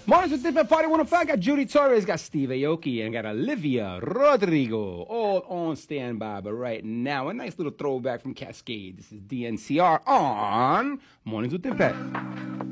Mornings with Dip at Party 105. Got Judy Torres, got Steve Aoki, and got Olivia Rodrigo all on standby. But right now, a nice little throwback from Cascade. This is DNCR on Mornings with Dip.